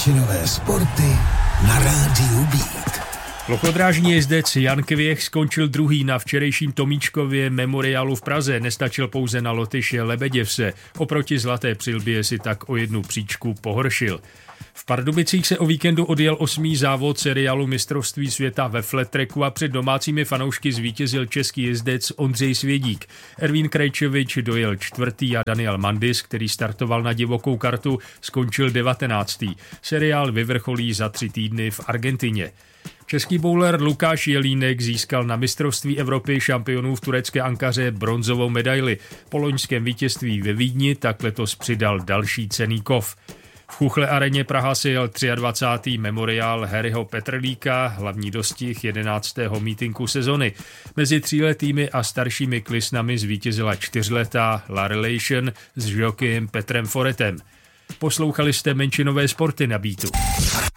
Menšinové sporty na rádiu Beat. Lochodrážní jezdec Jan Kvěch skončil druhý na včerejším Tomíčkově memoriálu v Praze. Nestačil pouze na Lotyše Lebeděvse. Oproti Zlaté přilbě si tak o jednu příčku pohoršil. V Pardubicích se o víkendu odjel 8. závod seriálu mistrovství světa ve flat tracku a před domácími fanoušky zvítězil český jezdec Ondřej Svědík. Ervín Krejčovič dojel 4. a Daniel Mandis, který startoval na divokou kartu, skončil 19. Seriál vyvrcholí za 3 týdny v Argentině. Český bowler Lukáš Jelínek získal na mistrovství Evropy šampionů v turecké Ankaře bronzovou medaili. Po loňském vítězství ve Vídni tak letos přidal další cenný kov. V Chuchle areně Praha si jel 23. memoriál Harryho Petrlíka, hlavní dostih 11. mítinku sezony. Mezi 3letými a staršími klisnami zvítězila 4letá La Relation s žokým Petrem Foretem. Poslouchali jste Menšinové sporty na Beatu.